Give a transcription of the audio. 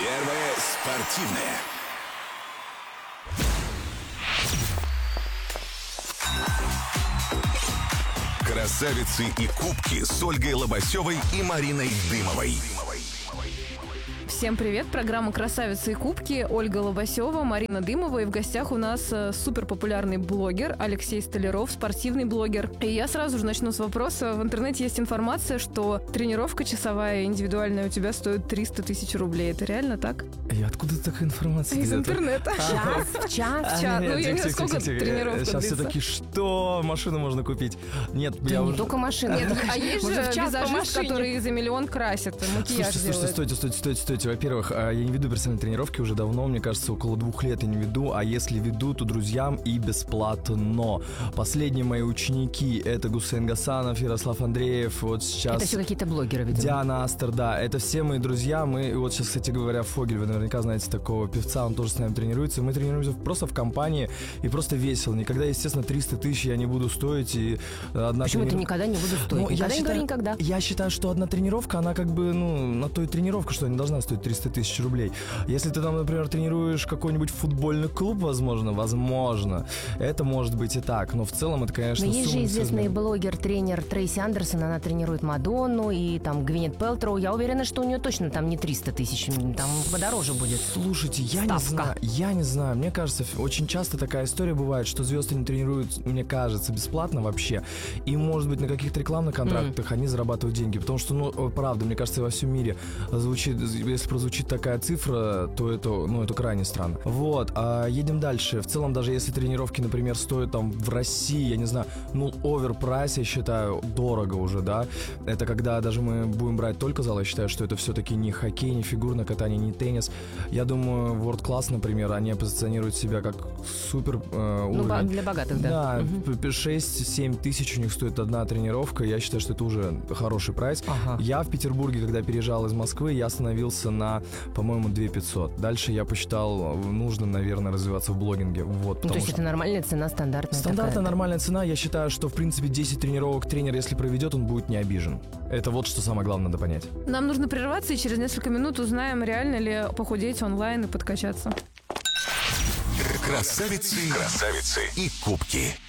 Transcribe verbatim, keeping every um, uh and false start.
Первое спортивное. Красавицы и кубки с Ольгой Лобасевой и Мариной Дымовой. Всем привет, программа «Красавицы и кубки», Ольга Лобасева, Марина Дымова. И в гостях у нас суперпопулярный блогер Алексей Столяров, спортивный блогер. И я сразу же начну с вопроса. В интернете есть информация, что тренировка часовая индивидуальная у тебя стоит триста тысяч рублей. Это реально так? И откуда такая информация? Из интернета. Час, в час. Час. Ну, я не знаю, сколько тренировка Сейчас все длится. таки, что машину можно купить? Нет, Да я не уже... только машина. Нет, а есть же Можно в час по визажист, машине. который за миллион красит, макияж Слушайте, слушайте, делает. стойте, стойте, стойте, стойте. Во-первых, я не веду персональные тренировки уже давно, мне кажется, около двух лет я не веду, а если веду, то друзьям и бесплатно. Последние мои ученики — это Гусейн Гасанов, Ярослав Андреев, вот сейчас... Это все какие-то блогеры, видимо. Диана Астер, да, это все мои друзья. Мы, и вот сейчас, кстати говоря, Фогель, вы наверняка знаете такого певца, он тоже с нами тренируется. Мы тренируемся просто в компании и просто весело. Никогда, естественно, триста тысяч я не буду стоить. И одна Почему трени- ты никогда не буду стоить? Ну, я никогда не считаю- говори никогда. Я считаю, что одна тренировка, она как бы, ну, на то и тренировка, что не должна стоить триста тысяч рублей. Если ты там, например, тренируешь какой-нибудь футбольный клуб, возможно, возможно, это может быть и так. Но в целом это, конечно, Но есть же сумма известный несоизмерна. блогер-тренер Трейси Андерсон, она тренирует Мадонну и там Гвинет Пэлтроу. Я уверена, что у нее точно там не триста тысяч, там подороже будет. Слушайте, я не Ставка. знаю, я не знаю. Мне кажется, ф- очень часто такая история бывает, что звезды не тренируют, мне кажется, бесплатно вообще. И, может быть, на каких-то рекламных контрактах они зарабатывают деньги. Потому что, ну, о, правда, мне кажется, во всем мире звучит, если прозвучит такая цифра, то это, ну, это крайне странно. Вот, а едем дальше. В целом, даже если тренировки, например, стоят там в России, я не знаю, ну, оверпрайс, я считаю, дорого уже, да. Это когда даже мы будем брать только зал, я считаю, что это все-таки не хоккей, не фигурное катание, не теннис. Я думаю, World Class, например, они позиционируют себя как супер э, Ну, ба- уровень. для богатых, да. Да, шесть-семь тысяч у них стоит одна тренировка. Я считаю, что это уже хороший прайс. Ага. Я в Петербурге, когда переезжал из Москвы, я остановился на, по-моему, две тысячи пятьсот. Дальше я посчитал нужным, наверное, развиваться в блогинге. Вот, Ну, то потому есть что это нормальная цена, стандартная стандартная такая. нормальная цена. Я считаю, что, в принципе, десять тренировок тренер, если проведет, он будет не обижен. Это вот что самое главное надо понять. Нам нужно прерваться, и через несколько минут узнаем, реально ли похудеть онлайн и подкачаться. Красавицы, красавицы и кубки.